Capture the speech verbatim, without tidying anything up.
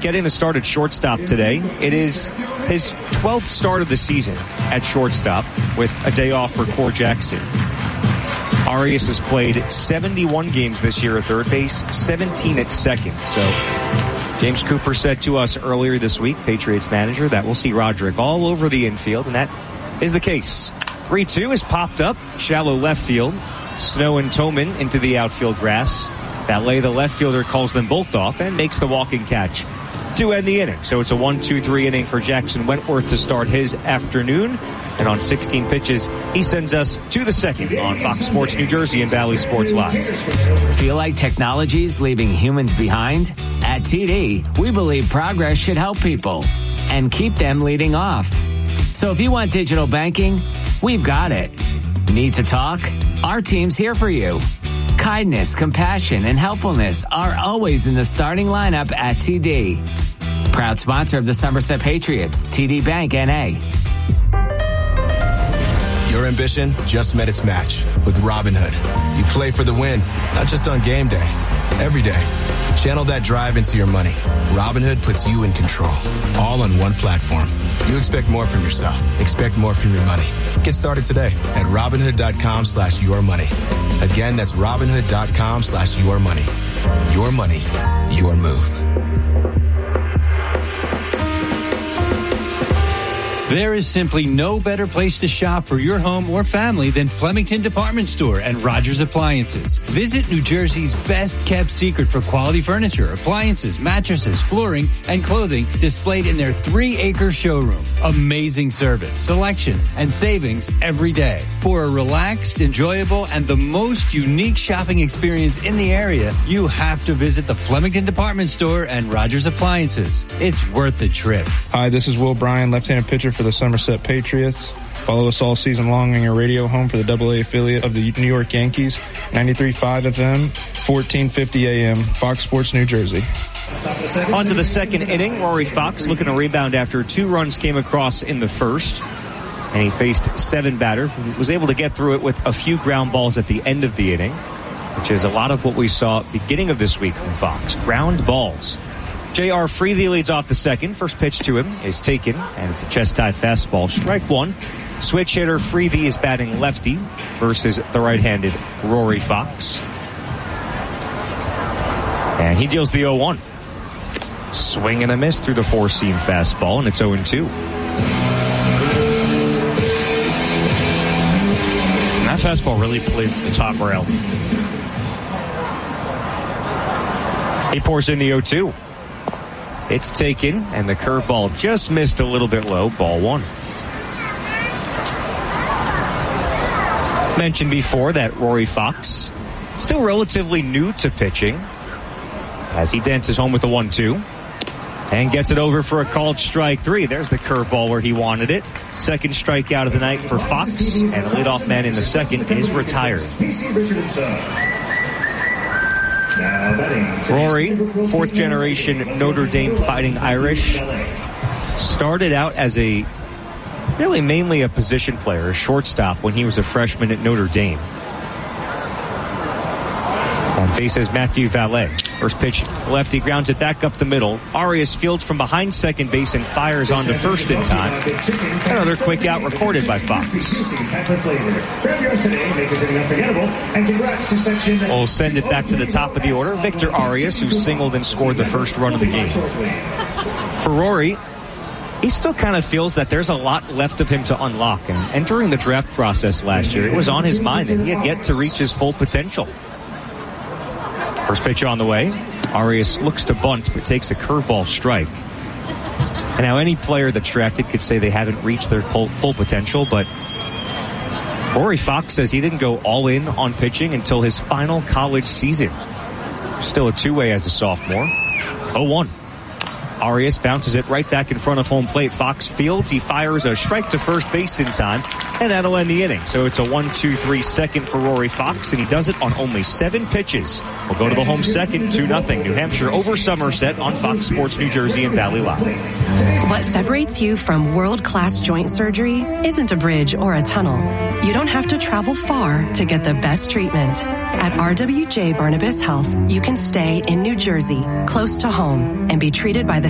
getting the start at shortstop today. It is his twelfth start of the season at shortstop with a day off for Core Jackson. Arias has played seventy-one games this year at third base, seventeen at second. So James Cooper said to us earlier this week, Patriots manager, that we'll see Roderick all over the infield, and that is the case. three two is popped up, shallow left field. Snow and Toman into the outfield grass. Valet, the left fielder, calls them both off and makes the walking catch to end the inning. So it's a one two three inning for Jackson Wentworth to start his afternoon. And on sixteen pitches, he sends us to the second on Fox Sports New Jersey and Valley Sports Live. Feel like technology's leaving humans behind? At T D, we believe progress should help people and keep them leading off. So if you want digital banking, we've got it. Need to talk? Our team's here for you. Kindness, compassion, and helpfulness are always in the starting lineup at T D. Proud sponsor of the Somerset Patriots, T D Bank N A. Your ambition just met its match with Robinhood. You play for the win, not just on game day, every day. Channel that drive into your money. Robinhood puts you in control, all on one platform. You expect more from yourself. Expect more from your money. Get started today at Robinhood.com slash your money. Again, that's Robinhood.com slash your money. Your money, your move. There is simply no better place to shop for your home or family than Flemington Department Store and Rogers Appliances. Visit New Jersey's best-kept secret for quality furniture, appliances, mattresses, flooring, and clothing displayed in their three-acre showroom. Amazing service, selection, and savings every day. For a relaxed, enjoyable, and the most unique shopping experience in the area, you have to visit the Flemington Department Store and Rogers Appliances. It's worth the trip. Hi, this is Will Bryan, left-handed pitcher for the Somerset Patriots. Follow us all season long on your radio home for the double A affiliate of the New York Yankees, ninety-three point five F M, fourteen fifty A M, Fox Sports New Jersey. On to the second inning. Rory Fox looking to rebound after two runs came across in the first. And he faced seven batters. He was able to get through it with a few ground balls at the end of the inning, which is a lot of what we saw at the beginning of this week from Fox. Ground balls. J R. Freethy leads off the second. First pitch to him is taken, and it's a chest-high fastball. Strike one. Switch hitter Freethy is batting lefty versus the right-handed Rory Fox. And he deals the oh one. Swing and a miss through the four-seam fastball, and it's oh two. And that fastball really plays the top rail. He pours in the oh two. It's taken, and the curveball just missed a little bit low. Ball one. Mentioned before that Rory Fox, still relatively new to pitching, as he dances home with a one two. And gets it over for a called strike three. There's the curveball where he wanted it. Second strikeout of the night for Fox, and the leadoff man in the second is retired. Rory, fourth generation Notre Dame Fighting Irish, started out as a really mainly a position player, a shortstop when he was a freshman at Notre Dame. And faces Matthew Valet. First pitch, lefty grounds it back up the middle. Arias fields from behind second base and fires onto first in time. Another quick out recorded by Fox. We'll send it back to the top of the order. Victor Arias, who singled and scored the first run of the game. For Rory, he still kind of feels that there's a lot left of him to unlock. And entering the draft process last year, it was on his mind that he had yet to reach his full potential. First pitch on the way. Arias looks to bunt, but takes a curveball strike. And now any player that's drafted could say they haven't reached their full, full potential, but Rory Fox says he didn't go all in on pitching until his final college season. Still a two-way as a sophomore. oh one. Arias bounces it right back in front of home plate. Fox fields. He fires a strike to first base in time, and that'll end the inning. So it's a one two three second for Rory Fox, and he does it on only seven pitches. We'll go to the home second, two nothing. New Hampshire over Somerset on Fox Sports New Jersey and Valley Live. What separates you from world-class joint surgery isn't a bridge or a tunnel. You don't have to travel far to get the best treatment. At R W J Barnabas Health, you can stay in New Jersey, close to home, and be treated by the